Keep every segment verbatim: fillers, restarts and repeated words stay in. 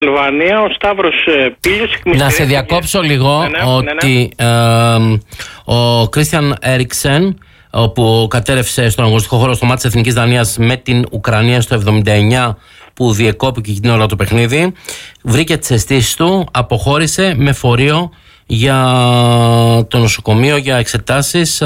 Αλβανία, ο Σταύρος Πήλιος. Να σε διακόψω λίγο ναι, ναι, ότι ναι, ναι. Ε, ο Κρίστιαν Έριξεν, που κατέρευσε στον αγωνιστικό χώρο στο μάτι της Εθνικής Δανίας με την Ουκρανία στο εβδομήντα εννιά, που διεκόπηκε την ώρα το παιχνίδι, βρήκε τις αισθήσεις του, αποχώρησε με φορείο για το νοσοκομείο, για εξετάσεις,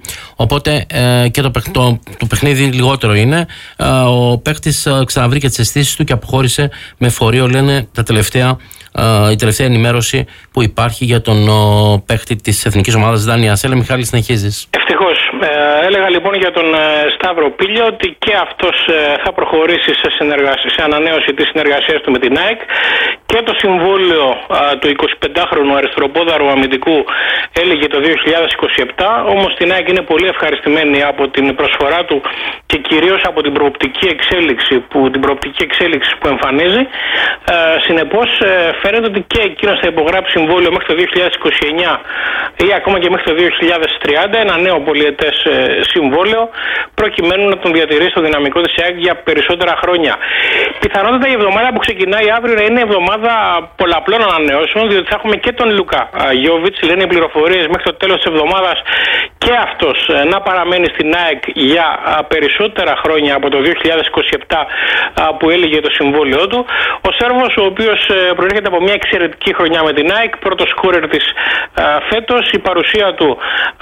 οπότε ε, και το, το, το παιχνίδι λιγότερο είναι. Ε, ο παίκτης ξαναβρήκε τις αισθήσεις του και αποχώρησε με φορείο, λένε τα τελευταία, ε, η τελευταία ενημέρωση που υπάρχει για τον ο, παίκτη της Εθνικής Ομάδας Δανίας. Έλα Μιχάλη, συνεχίζεις. Ευτυχώς. Ε, έλεγα λοιπόν για τον ε, Σταύρο Πήλιο ότι και αυτός ε, θα προχωρήσει σε, σε ανανέωση της συνεργασίας του με την ΑΕΚ, και το συμβόλαιο ε, του εικοσιπεντάχρονου αριστεροπόδαρου αμυντικού έλεγε το δύο χιλιάδες είκοσι επτά, όμως την ΑΕΚ είναι πολύ ευχαριστημένη από την προσφορά του και κυρίως από την προοπτική εξέλιξη που, την προοπτική εξέλιξη που εμφανίζει. Ε, συνεπώς ε, φαίνεται ότι και εκείνος θα υπογράψει συμβόλαιο μέχρι το δύο χιλιάδες είκοσι εννιά ή ακόμα και μέχρι το δύο χιλιάδες τριάντα, ένα νέο πολυετές ε, συμβόλαιο, προκειμένου να τον διατηρήσει το δυναμικό της ΑΕΚ για περισσότερα χρόνια. Πιθανότατα η εβδομάδα που ξεκινάει αύριο να είναι εβδομάδα πολλαπλών ανανεώσεων, διότι θα έχουμε και τον Λουκά Γιόβιτς, λένε οι πληροφορίες, μέχρι το τέλος της εβδομάδας και αυτός να παραμένει στην ΑΕΚ για περισσότερα χρόνια από το δύο χιλιάδες είκοσι επτά που έλεγε το συμβόλαιό του. Ο Σέρβος, ο οποίος προέρχεται από μια εξαιρετική χρονιά με την ΑΕΚ, πρώτος σκόρερ της φέτος, η παρουσία του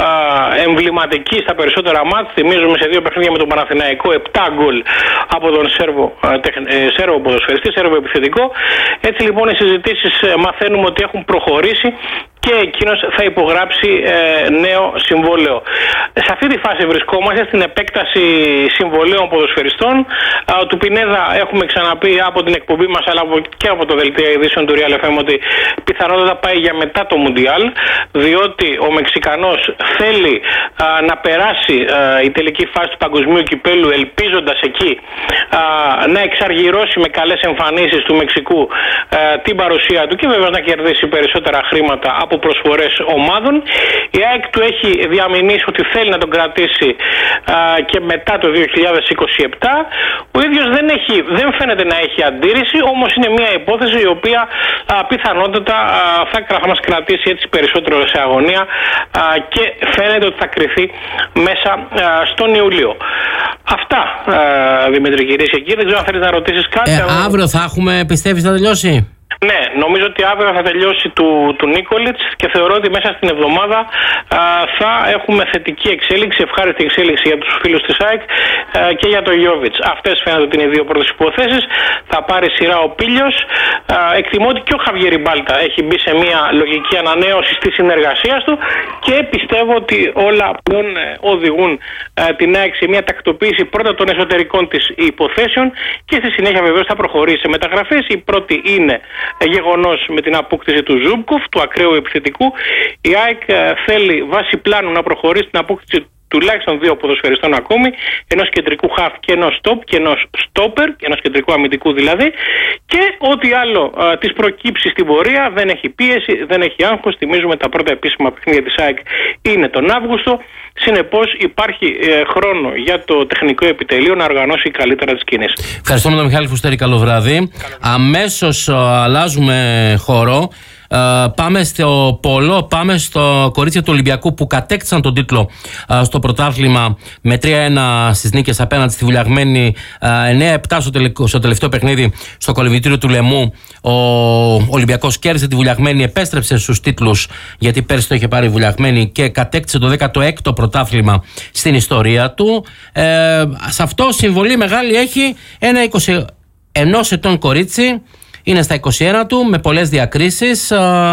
εμβληματική στα περισσότερα μάτς, θυμίζουμε σε δύο παιχνίδια με τον Παναθηναϊκό, επτά γκολ από τον Σέρβο, Σέρβο ποδοσφαιριστή, Σέρβο επιθετικό. Έτσι λοιπόν οι συζητήσεις μαθαίνουμε ότι έχουν προχωρήσει και εκείνος θα υπογράψει ε, νέο συμβόλαιο. Σε αυτή τη φάση βρισκόμαστε, στην επέκταση συμβολέων ποδοσφαιριστών. Α, του Πινέδα έχουμε ξαναπεί από την εκπομπή μας, αλλά και από το δελτίο ειδήσεων του Real εφ εμ, ότι πιθανότατα πάει για μετά το Μουντιάλ, διότι ο Μεξικανός θέλει α, να περάσει α, η τελική φάση του παγκοσμίου κυπέλου, ελπίζοντας εκεί α, να εξαργυρώσει με καλές εμφανίσεις του Μεξικού α, την παρουσία του και βέβαια να κερδίσει περισσότερα χρήματα από προσφορές ομάδων. Η ΑΕΚ του έχει διαμηνήσει ότι θέλει να τον κρατήσει α, και μετά το δύο χιλιάδες είκοσι επτά. Ο ίδιος δεν, έχει, δεν φαίνεται να έχει αντίρρηση, όμως είναι μια υπόθεση η οποία α, πιθανότατα α, θα, θα μας κρατήσει έτσι περισσότερο σε αγωνία α, και φαίνεται ότι θα κριθεί μέσα α, στον Ιούλιο. Αυτά, α, Δημήτρη, κυρίες και κύριοι. Δεν ξέρω αν θέλεις να ρωτήσεις κάτι. Ε, αλλά... Αύριο θα έχουμε, πιστεύεις, θα τελειώσει? Ναι, νομίζω ότι αύριο θα τελειώσει του, του Νίκολιτς και θεωρώ ότι μέσα στην εβδομάδα α, θα έχουμε θετική εξέλιξη, ευχάριστη εξέλιξη για τους φίλους της ΑΕΚ α, και για τον Γιόβιτς. Αυτές φαίνεται ότι είναι οι δύο πρώτες υποθέσεις. Θα πάρει σειρά ο Πήλιος. Α, εκτιμώ ότι και ο Χαβιέρι Μπάλτα έχει μπει σε μια λογική ανανέωση στη συνεργασία του και πιστεύω ότι όλα πλέον οδηγούν α, την ΑΕΚ σε μια τακτοποίηση πρώτα των εσωτερικών της υποθέσεων και στη συνέχεια βεβαίως θα προχωρήσει σε μεταγραφές. Η πρώτη είναι γεγονός με την απόκτηση του Ζούμπκοφ, του ακραίου επιθετικού. Η ΑΕΚ θέλει βάσει πλάνου να προχωρήσει την απόκτηση τουλάχιστον δύο ποδοσφαιριστών ακόμη, ενός κεντρικού χαφ και ενός στόπ και ενός στόπερ, ενός κεντρικού αμυντικού δηλαδή, και ό,τι άλλο α, της προκύψει στην πορεία. Δεν έχει πίεση, δεν έχει άγχος. Θυμίζουμε τα πρώτα επίσημα παιχνίδια της ΑΕΚ είναι τον Αύγουστο. Συνεπώς υπάρχει ε, χρόνο για το τεχνικό επιτελείο να οργανώσει καλύτερα τις κινήσεις. Ευχαριστούμε τον Μιχάλη Φουστέρη, καλό βράδυ. Αμέσως αλλάζουμε χώρο. Uh, πάμε στο Πόλο, πάμε στο κορίτσια του Ολυμπιακού που κατέκτησαν τον τίτλο uh, στο πρωτάθλημα με τρία ένα στις νίκες απέναντι στη Βουλιαγμένη, uh, εννέα επτά στο, τελικό, στο τελευταίο παιχνίδι στο κολυμβητήριο του Λεμού. Ο Ολυμπιακός κέρδισε τη Βουλιαγμένη, επέστρεψε στους τίτλους, γιατί πέρσι το είχε πάρει η Βουλιαγμένη, και κατέκτησε το δέκατο έκτο πρωτάθλημα στην ιστορία του. Uh, σε αυτό συμβολή μεγάλη έχει ένα είκοσι ένα ετών κορίτσι. Είναι στα είκοσι ένα του, με πολλές διακρίσεις,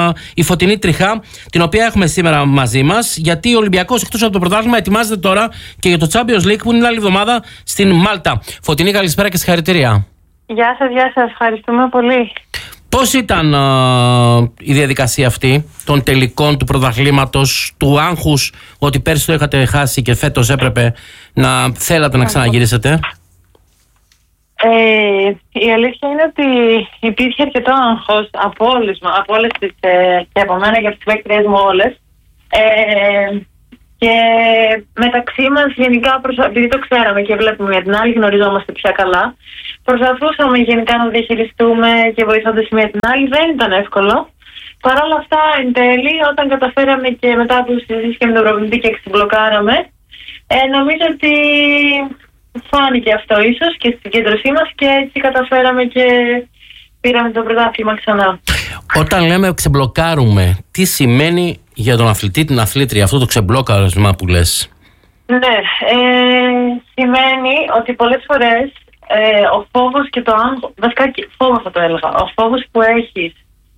η Φωτεινή Τριχά, την οποία έχουμε σήμερα μαζί μας, γιατί ο Ολυμπιακός εκτός από το πρωτάθλημα ετοιμάζεται τώρα και για το Champions League, που είναι άλλη εβδομάδα στην Μάλτα. Φωτεινή, καλησπέρα και συγχαρητήρια. Γεια σας, γεια σας, ευχαριστούμε πολύ. Πώς ήταν α, η διαδικασία αυτή των τελικών του πρωταθλήματος, του άγχους ότι πέρσι το είχατε χάσει και φέτος έπρεπε να θέλατε να ξαναγυρίσετε? Ε, η αλήθεια είναι ότι υπήρχε αρκετό άγχος από όλες, από όλες τις, ε, και από μένα και από τις παίκτριες μου όλες. Ε, Και μεταξύ μας γενικά, επειδή το ξέραμε και βλέπουμε μια την άλλη, γνωριζόμαστε πια καλά, προσπαθούσαμε γενικά να διαχειριστούμε και βοηθώντας μια την άλλη. Δεν ήταν εύκολο. Παρ' όλα αυτά, εν τέλει, όταν καταφέραμε και μετά από συζητήσεις και με τον προπονητή και ξεμπλοκάραμε, ε, νομίζω ότι φάνηκε αυτό ίσως και στην κέντρωσή μας και έτσι καταφέραμε και πήραμε το πρωτάθλημα ξανά. Όταν λέμε ξεμπλοκάρουμε, τι σημαίνει για τον αθλητή, την αθλήτρια, αυτό το ξεμπλόκαρισμα που λες? Ναι, ε, σημαίνει ότι πολλές φορές ε, ο φόβος και το άγχος, βασικά φόβο θα το έλεγα, ο φόβος που έχεις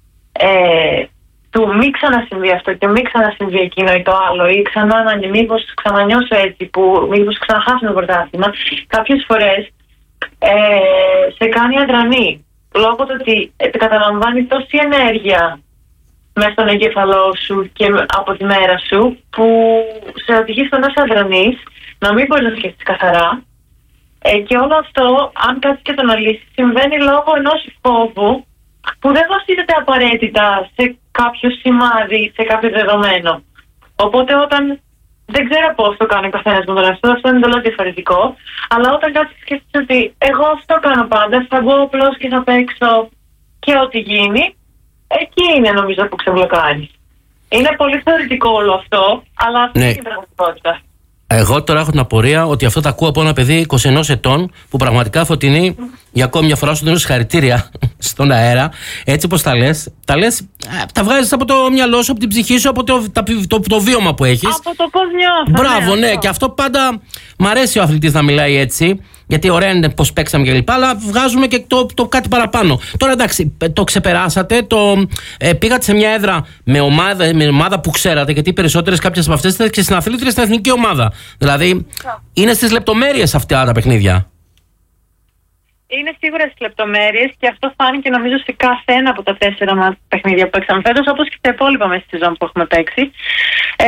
ε, του μη ξανασυμβεί αυτό και μη ξανασυμβεί εκείνο ή το άλλο, ή ξανά να μήπως ξανανιώσω έτσι, που μήπως ξαναχάσω το πρωτάθλημα, κάποιες φορές ε, σε κάνει αδρανή. Λόγω του ότι καταλαμβάνει τόση ενέργεια μέσα στον εγκέφαλό σου και από τη μέρα σου, που σε οδηγεί στο να είσαι αδρανής, να μην μπορείς να σκεφτείς καθαρά. Ε, και όλο αυτό, αν κάτσεις και το αναλύσεις, συμβαίνει λόγω ενός φόβου που δεν βασίζεται απαραίτητα σε κάποιο σημάδι, σε κάποιο δεδομένο. Οπότε όταν, δεν ξέρω πώς το κάνει ο καθένας με τον εαυτό, αυτό είναι τελώς διαφορετικό, αλλά όταν κάτσεις και σκέφτεσαι ότι εγώ αυτό κάνω πάντα, θα μπω απλώς και θα παίξω και ό,τι γίνει, εκεί είναι νομίζω που ξεμπλοκάρει. Είναι πολύ θεωρητικό όλο αυτό, αλλά αυτή ναι. είναι η πραγματικότητα. Εγώ τώρα έχω την απορία ότι αυτό το ακούω από ένα παιδί είκοσι ενός ετών που πραγματικά, Φωτεινή, για ακόμη μια φορά σου δίνω συγχαρητήρια στον αέρα. Έτσι όπως τα λες, τα λες, τα βγάζεις από το μυαλό σου, από την ψυχή σου, από το, το, το, το βίωμα που έχεις. Από το πώς νιώθω. Μπράβο, ναι, ναι, και αυτό πάντα μ' αρέσει ο αθλητής να μιλάει έτσι. Γιατί ωραία είναι πώς παίξαμε κλπ. Αλλά βγάζουμε και το, το κάτι παραπάνω. Τώρα εντάξει, το ξεπεράσατε, το, ε, πήγατε σε μια έδρα με ομάδα, με ομάδα που ξέρατε, γιατί οι περισσότερες κάποιες από αυτές ήταν και συναθλήτριες στην εθνική ομάδα. Δηλαδή, yeah. είναι στις λεπτομέρειες αυτά τα παιχνίδια. Είναι σίγουρα στις λεπτομέρειες και αυτό φάνηκε νομίζω σε κάθε ένα από τα τέσσερα μας παιχνίδια που παίξαμε φέτος, όπως και τα υπόλοιπα μέσα στη ζώνη που έχουμε παίξει. Ε,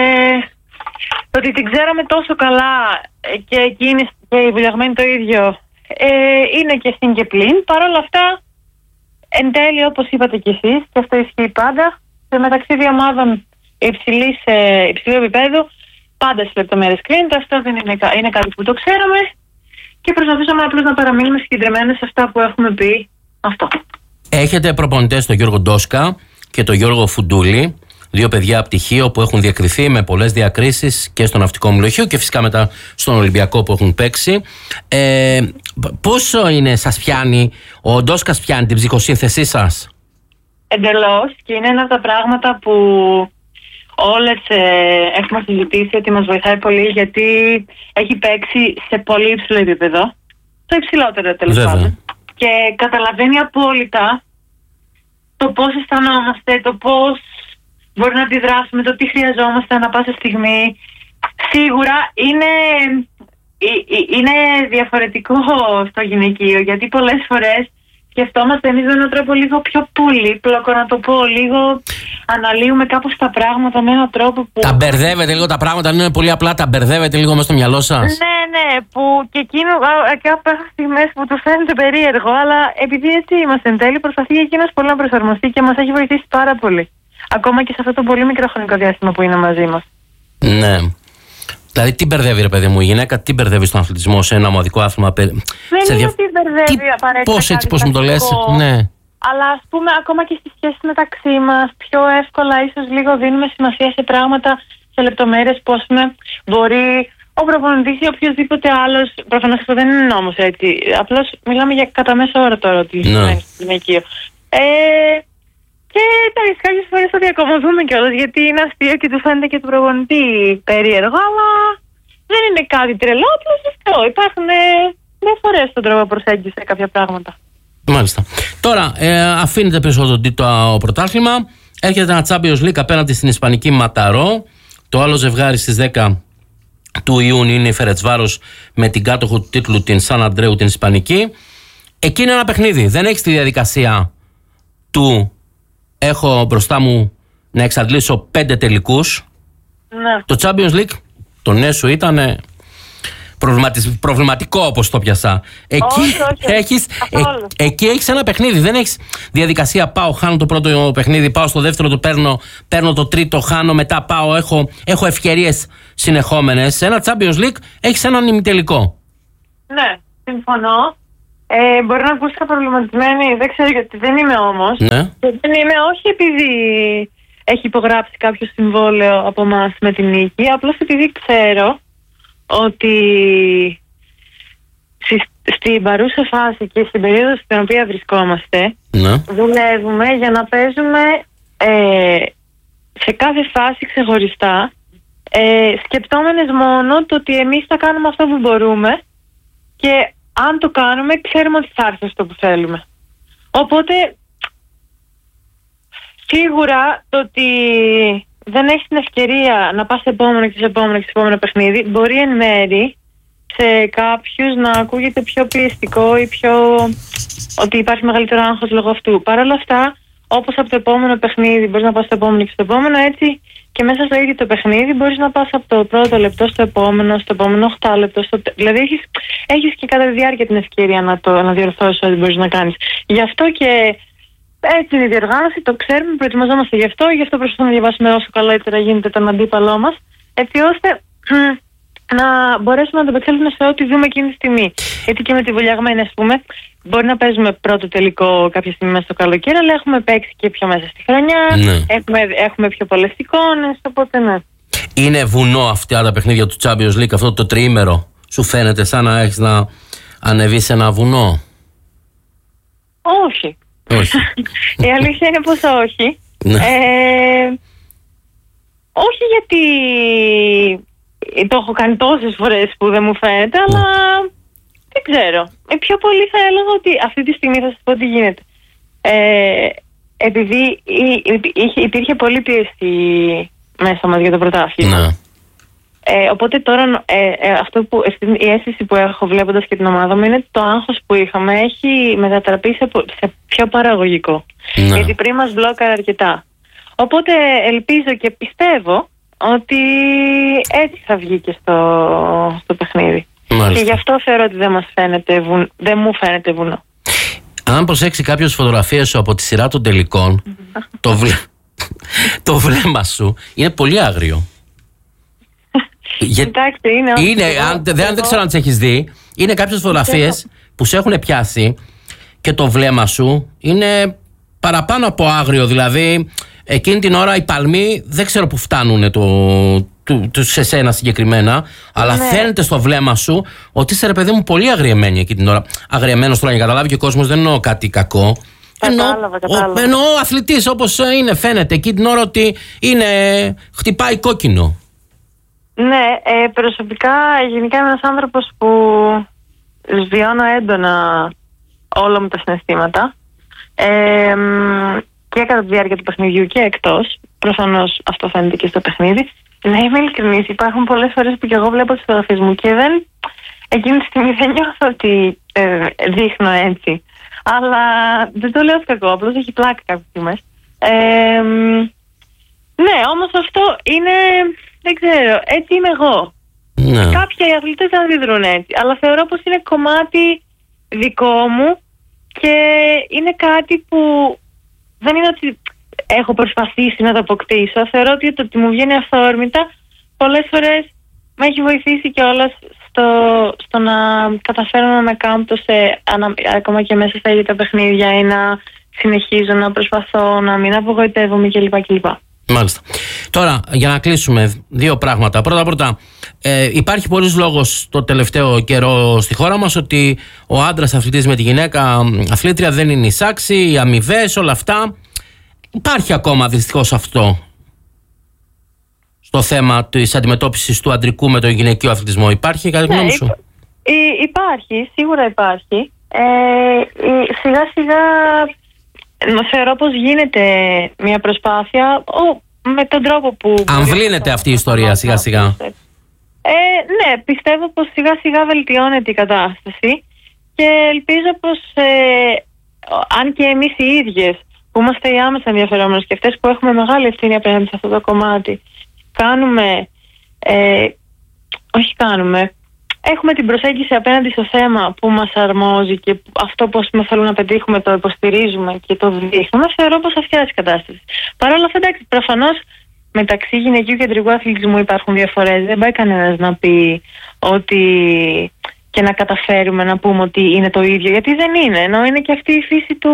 το ότι την ξέραμε τόσο καλά και εκείνη και η Βουλιαγμένη το ίδιο ε, είναι και στην και πλην. Παρ' όλα αυτά, εν τέλει, όπως είπατε κι εσείς, και αυτό ισχύει πάντα, σε μεταξύ δύο ομάδων υψηλής, ε, υψηλού επίπεδου, πάντα στις λεπτομέρειες κρίνεται. Αυτό δεν είναι, είναι κάτι που το ξέραμε και προσπαθούσαμε απλώς να παραμείνουμε συγκεντρωμένοι σε αυτά που έχουμε πει. Αυτό. Έχετε προπονητές τον Γιώργο Ντόσκα και τον Γιώργο Φουντούλη. Δύο παιδιά από πτυχίο που έχουν διακριθεί με πολλές διακρίσεις και στο ναυτικό μυλοχείο και φυσικά μετά στον Ολυμπιακό που έχουν παίξει. Ε, πόσο είναι, σας πιάνει, ο Ντόσκας πιάνει την ψυχοσύνθεσή σας? Εντελώς, και είναι ένα από τα πράγματα που όλες ε, έχουμε συζητήσει ότι μας βοηθάει πολύ, γιατί έχει παίξει σε πολύ υψηλό επίπεδο, το υψηλότερο τέλος πάντων, και καταλαβαίνει απόλυτα το πώς αισθανόμαστε, το πώς μπορεί να αντιδράσουμε, το τι χρειαζόμαστε ανά πάσα στιγμή. Σίγουρα είναι, είναι διαφορετικό στο γυναικείο, γιατί πολλές φορές σκεφτόμαστε εμείς με έναν τρόπο λίγο πιο πολύπλοκο, να το πω, λίγο αναλύουμε κάπως τα πράγματα με έναν τρόπο που... Τα μπερδεύετε λίγο τα πράγματα, αν είναι πολύ απλά, τα μπερδεύετε λίγο μέσα στο μυαλό σας. Ναι, ναι, που και εκείνο κάποιες στιγμές που του φαίνεται περίεργο, αλλά επειδή έτσι είμαστε εν τέλει, προσπαθεί εκείνος πολύ να προσαρμοστεί και μας έχει βοηθήσει πάρα πολύ. Ακόμα και σε αυτό το πολύ μικρό χρονικό διάστημα που είναι μαζί μας. Ναι. Δηλαδή, τι μπερδεύει, ρε παιδί μου, η γυναίκα, τι μπερδεύει στον αθλητισμό, σε ένα ομαδικό άθλημα? Δεν είναι δια... ότι μπερδεύει τι... απαραίτητα. Πώς έτσι, πώς μου το λες, ναι. Αλλά ας πούμε, ακόμα και στις σχέσεις μεταξύ μας, πιο εύκολα ίσως λίγο δίνουμε σημασία σε πράγματα, σε λεπτομέρειες που ας πούμε μπορεί ο προπονητής ή οποιοδήποτε άλλος. Προφανώς αυτό δεν είναι όμως έτσι. Απλώς μιλάμε για κατά μέσο όρο τώρα ότι σημαίνει στο γυναικείο. Ε, Και εντάξει, κάποιες φορές το διακομωδούμε κιόλας, γιατί είναι αστείο και του φαίνεται και του προπονητή περίεργο, αλλά δεν είναι κάτι τρελό, απλώς αυτό. Υπάρχουν διαφορές στον τρόπο προσέγγισης σε κάποια πράγματα. Μάλιστα. Τώρα, ε, αφήνεται πίσω το, το πρωτάθλημα, έρχεται ένα Champions League απέναντι στην Ισπανική Ματαρό. Το άλλο ζευγάρι στις δέκα του Ιούνιου είναι η Φερετσβάρος με την κάτοχο του τίτλου, την Σαν Αντρέου, την Ισπανική. Εκεί είναι ένα παιχνίδι. Δεν έχει τη διαδικασία του έχω μπροστά μου να εξαντλήσω πέντε τελικούς. Ναι. Το Champions League, το ναι σου ήταν προβληματικό όπως το πιασά. Εκεί όχι, όχι, έχεις, ε, εκεί έχεις ένα παιχνίδι. Δεν έχεις διαδικασία πάω, χάνω το πρώτο παιχνίδι, πάω στο δεύτερο, το παίρνω, παίρνω το τρίτο, χάνω, μετά πάω, έχω, έχω ευκαιρίες συνεχόμενες. Σε ένα Champions League έχεις έναν ημιτελικό. Ναι, συμφωνώ. Ε, μπορεί να ακούστηκα προβληματισμένη, δεν ξέρω γιατί δεν είμαι όμως. Ναι. Δεν είμαι όχι επειδή έχει υπογράψει κάποιο συμβόλαιο από εμάς με την νίκη, απλώς επειδή ξέρω ότι στη, στην παρούσα φάση και στην περίοδο στην οποία βρισκόμαστε, ναι, δουλεύουμε για να παίζουμε ε, σε κάθε φάση ξεχωριστά, ε, σκεπτόμενες μόνο το ότι εμείς θα κάνουμε αυτό που μπορούμε και αν το κάνουμε ξέρουμε ότι θα έρθει αυτό που θέλουμε. Οπότε σίγουρα το ότι δεν έχεις την ευκαιρία να πας σε επόμενο και σε επόμενο και σε επόμενο παιχνίδι μπορεί εν μέρη σε κάποιους να ακούγεται πιο πιεστικό ή πιο ότι υπάρχει μεγαλύτερο άγχος λόγω αυτού. Παρ' όλα αυτά, όπως από το επόμενο παιχνίδι μπορείς να πας στο επόμενο και στο επόμενο, έτσι και μέσα στο ίδιο το παιχνίδι μπορείς να πας από το πρώτο λεπτό στο επόμενο, στο επόμενο οκτώ λεπτό. Στο... Δηλαδή έχεις, έχεις και κατά τη διάρκεια την ευκαιρία να, το, να διορθώσεις ό,τι μπορείς να κάνεις. Γι' αυτό και έτσι είναι η διοργάνωση, το ξέρουμε, προετοιμαζόμαστε γι' αυτό, γι' αυτό προσπαθούμε να διαβάσουμε όσο καλύτερα γίνεται τον αντίπαλό μας, έτσι ώστε να μπορέσουμε να το επεξέλθουμε σε ό,τι δούμε εκείνη τη στιγμή. Γιατί και με τη βουλιαγμένη, ας πούμε, μπορεί να παίζουμε πρώτο τελικό κάποια στιγμή μέσα στο καλοκαίρι, αλλά έχουμε παίξει και πιο μέσα στη χρονιά, ναι. έχουμε, έχουμε πιο πολλές εικόνες, οπότε ναι. Είναι βουνό αυτά τα παιχνίδια του Champions League, αυτό το τριήμερο, σου φαίνεται σαν να έχεις να ανεβεί σε ένα βουνό? Όχι. Όχι. Η αλήθεια είναι πως όχι. Ναι. Ε, όχι γιατί το έχω κάνει τόσες φορές που δεν μου φαίνεται, ναι. αλλά δεν ξέρω. Ε, πιο πολύ θα έλεγα ότι αυτή τη στιγμή θα σας πω τι γίνεται. Ε, επειδή υπήρχε πολύ πίεση μέσα μας για το πρωτάθλημα. Ναι. Ε, οπότε τώρα ε, ε, αυτό που, η αίσθηση που έχω βλέποντας και την ομάδα μου είναι ότι το άγχος που είχαμε έχει μετατραπεί σε, σε πιο παραγωγικό. Ναι. Γιατί πριν μας μπλόκαρε αρκετά. Οπότε ελπίζω και πιστεύω ότι έτσι θα βγει και στο, στο παιχνίδι. Μάλιστα. Και γι' αυτό θεωρώ ότι δεν, μας φαίνεται, δεν μου φαίνεται βουνό. Αν προσέξει κάποιος φωτογραφίες σου από τη σειρά των τελικών, το, βλέ... το βλέμμα σου είναι πολύ άγριο. Για... Εντάξει, είναι, είναι αν, δεν, δεν ξέρω αν τις έχεις δει. Είναι κάποιες φωτογραφίες που σε έχουν πιάσει και το βλέμμα σου είναι παραπάνω από άγριο. Δηλαδή εκείνη την ώρα οι παλμοί δεν ξέρω που φτάνουν το, το, το, σε σένα συγκεκριμένα, αλλά ναι. φαίνεται στο βλέμμα σου ότι είσαι, ρε παιδί μου, πολύ αγριεμένη εκείνη την ώρα. Αγριεμένος τώρα, για να καταλάβει και ο κόσμος, δεν εννοώ κάτι κακό. Κατάλαβα, κατάλαβα. Εννοώ αθλητής όπως είναι, φαίνεται εκείνη την ώρα ότι είναι, χτυπάει κόκκινο. Ναι, ε, προσωπικά γενικά είμαι ένας άνθρωπος που βιώνω έντονα όλα μου τα συναισθήματα ε, και κατά τη διάρκεια του παιχνιδιού και εκτός. Προφανώς αυτό φαίνεται και στο παιχνίδι. Να είμαι ειλικρινής, υπάρχουν πολλές φορές που και εγώ βλέπω τις φωτογραφίες μου και δεν, εκείνη τη στιγμή δεν νιώθω ότι ε, δείχνω έτσι. Αλλά δεν το λέω κακό, απλώς έχει πλάκα κάποιες στιγμές. Ε, ναι, όμως αυτό είναι... Δεν ξέρω, έτσι είμαι εγώ. Ναι. Κάποιοι αθλητές δεν αντιδρούν έτσι, αλλά θεωρώ πως είναι κομμάτι δικό μου και είναι κάτι που δεν είναι ότι έχω προσπαθήσει να το αποκτήσω. Θεωρώ ότι το ότι μου βγαίνει αυθόρμητα πολλές φορές με έχει βοηθήσει κιόλας στο, στο να καταφέρω να ανακάμπτω σε, ανα, ακόμα και μέσα στα ίδια τα παιχνίδια ή να συνεχίζω να προσπαθώ να μην απογοητεύομαι κλπ. κλπ. Μάλιστα. Τώρα, για να κλείσουμε, δύο πράγματα. Πρώτα πρώτα, ε, υπάρχει πολλής λόγος το τελευταίο καιρό στη χώρα μας ότι ο άντρας αθλητής με τη γυναίκα αθλήτρια δεν είναι εισάξιοι, οι αμοιβές, όλα αυτά. Υπάρχει ακόμα δυστυχώς αυτό στο θέμα της αντιμετώπισης του αντρικού με τον γυναικείο αθλητισμό? Υπάρχει κάτι γνώμη σου? Υ, υπάρχει, σίγουρα υπάρχει. Ε, σιγά σιγά θεωρώ πως γίνεται μια προσπάθεια ο, με τον τρόπο που... Αμβλύνεται αυτή η ιστορία σιγά σιγά. Ε, ναι, πιστεύω πως σιγά σιγά βελτιώνεται η κατάσταση και ελπίζω πως ε, αν και εμείς οι ίδιες που είμαστε οι άμεσα ενδιαφερόμενες και αυτές που έχουμε μεγάλη ευθύνη απέναντι σε αυτό το κομμάτι κάνουμε, ε, όχι κάνουμε, έχουμε την προσέγγιση απέναντι στο θέμα που μας αρμόζει και αυτό που θέλουμε να πετύχουμε το υποστηρίζουμε και το δείχνουμε, θεωρώ πως θα φτιάξει κατάσταση. Παρ' όλα αυτά, εντάξει, προφανώς μεταξύ γυναικείου και αντρικού αθλητισμού υπάρχουν διαφορές. Δεν πάει κανένας να πει ότι και να καταφέρουμε να πούμε ότι είναι το ίδιο, γιατί δεν είναι, ενώ είναι και αυτή η φύση του...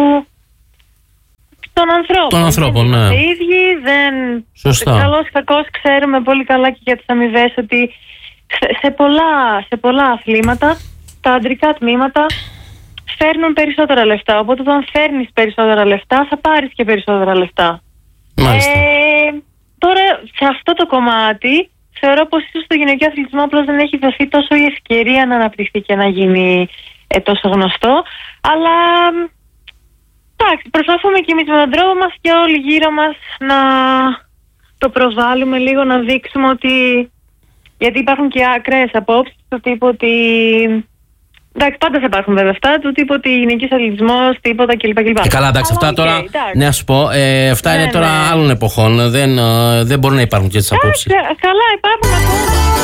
των ανθρώπων. Των ανθρώπων, ναι. Οι ίδιοι δεν... Σωστά. Καλώς κακώς ξέρουμε πολύ καλά και για τις αμοιβές ότι σε πολλά, σε πολλά αθλήματα τα αντρικά τμήματα φέρνουν περισσότερα λεφτά. Οπότε όταν φέρνεις περισσότερα λεφτά θα πάρεις και περισσότερα λεφτά. Μάλιστα. Ε, τώρα σε αυτό το κομμάτι θεωρώ πως ίσως στο γυναικείο αθλητισμό απλώς δεν έχει δοθεί τόσο η ευκαιρία να αναπτυχθεί και να γίνει ε, τόσο γνωστό. Αλλά εντάξει, προσπαθούμε και εμείς με τον τρόπο μας και όλοι γύρω μας να το προβάλλουμε λίγο, να δείξουμε ότι... Γιατί υπάρχουν και ακραίες απόψεις του τύπου ότι... Εντάξει, πάντα θα υπάρχουν βέβαια αυτά, του τύπου ότι γυναικείος αθλητισμός, τίποτα κλπ. κλπ. Ε, καλά, εντάξει, αυτά okay, τώρα. Εντάξει. Ναι, να σου πω, ε, αυτά ναι, είναι τώρα ναι. άλλων εποχών. Δεν, ε, δεν μπορούν να υπάρχουν και τις απόψεις. Καλά, υπάρχουν ακόμα.